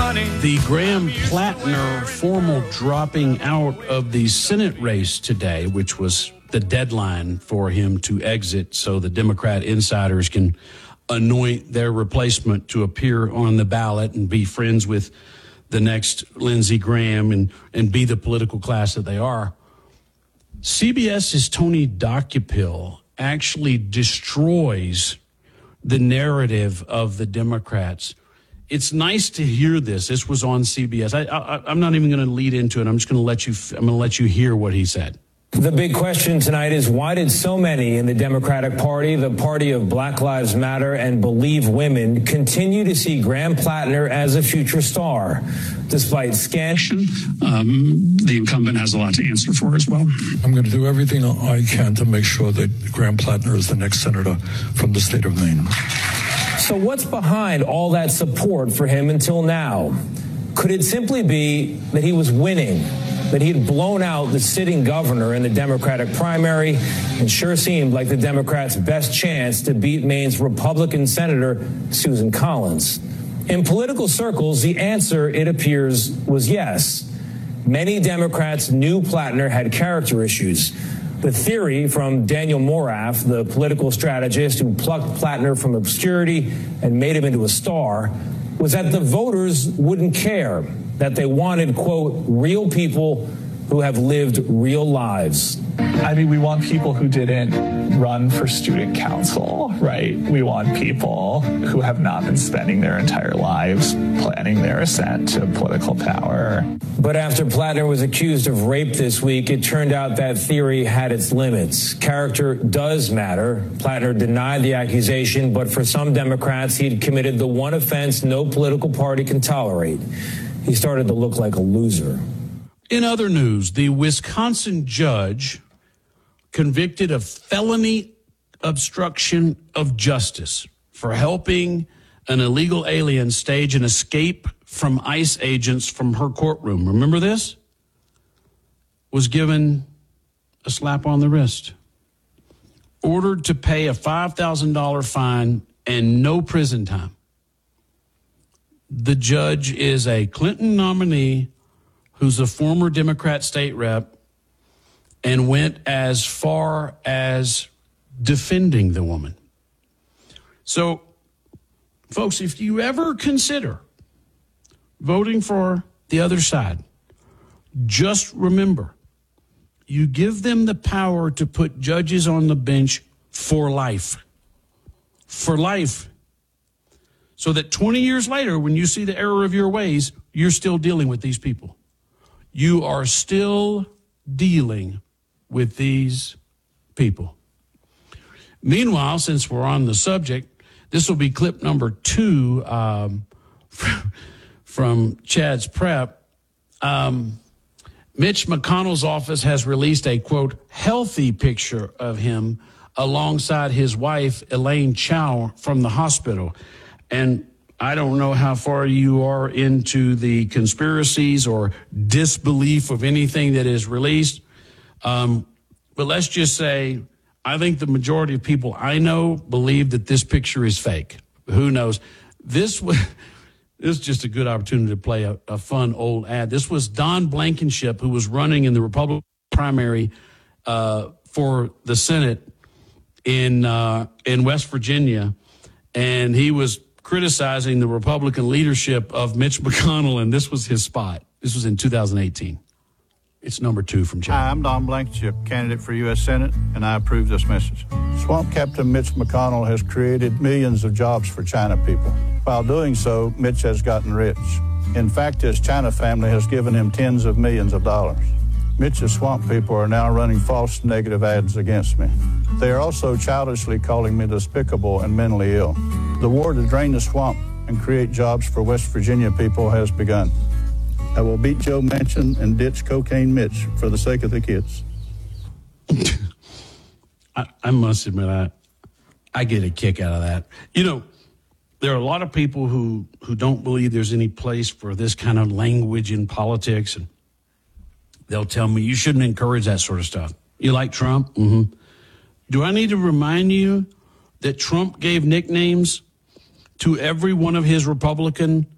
money. The Graham Plattner formal dropping out of the Senate race today, which was the deadline for him to exit so the Democrat insiders can anoint their replacement to appear on the ballot and be friends with the next Lindsey Graham and be the political class that they are. CBS's Tony Dockupil actually destroys the narrative of the Democrats. It's nice to hear this. This was on CBS. I'm not even going to lead into it. I'm just going to let you hear what he said. The big question tonight is, why did so many in the Democratic Party, the party of Black Lives Matter and Believe Women, continue to see Graham Plattner as a future star, despite scandal? The incumbent has a lot to answer for as well. I'm going to do everything I can to make sure that Graham Plattner is the next senator from the state of Maine. So what's behind all that support for him until now? Could it simply be that he was winning, that he had blown out the sitting governor in the Democratic primary and sure seemed like the Democrats' best chance to beat Maine's Republican Senator Susan Collins? In political circles, the answer, it appears, was yes. Many Democrats knew Plattner had character issues. The theory from Daniel Morath, the political strategist who plucked Plattner from obscurity and made him into a star, was that the voters wouldn't care, that they wanted, quote, real people who have lived real lives. I mean, we want people who didn't run for student council, right? We want people who have not been spending their entire lives planning their ascent to political power. But after Plattner was accused of rape this week, it turned out that theory had its limits. Character does matter. Plattner denied the accusation, but for some Democrats, he'd committed the one offense no political party can tolerate. He started to look like a loser. In other news, the Wisconsin judge convicted of felony obstruction of justice for helping an illegal alien stage an escape from ICE agents from her courtroom. Remember this? Was given a slap on the wrist. Ordered to pay a $5,000 fine and no prison time. The judge is a Clinton nominee who's a former Democrat state rep and went as far as defending the woman. So, folks, if you ever consider voting for the other side, just remember, you give them the power to put judges on the bench for life. For life. So that 20 years later, when you see the error of your ways, you're still dealing with these people. You are still dealing with these people. Meanwhile, since we're on the subject, this will be clip number 2 from Chad's prep. Mitch McConnell's office has released a, quote, healthy picture of him alongside his wife, Elaine Chao, from the hospital. And I don't know how far you are into the conspiracies or disbelief of anything that is released. But let's just say, I think the majority of people I know believe that this picture is fake. Who knows? This is just a good opportunity to play a fun old ad. This was Don Blankenship, who was running in the Republican primary for the Senate in West Virginia. And he was criticizing the Republican leadership of Mitch McConnell, and this was his spot. This was in 2018. It's number 2 from Chad. Hi, I'm Don Blankenship, candidate for U.S. Senate, and I approve this message. Swamp Captain Mitch McConnell has created millions of jobs for China people. While doing so, Mitch has gotten rich. In fact, his China family has given him tens of millions of dollars. Mitch's swamp people are now running false negative ads against me. They are also childishly calling me despicable and mentally ill. The war to drain the swamp and create jobs for West Virginia people has begun. I will beat Joe Manchin and ditch Cocaine Mitch for the sake of the kids. I must admit, I get a kick out of that. You know, there are a lot of people who don't believe there's any place for this kind of language in politics, and they'll tell me you shouldn't encourage that sort of stuff. You like Trump? Mm-hmm. Do I need to remind you that Trump gave nicknames to every one of his Republican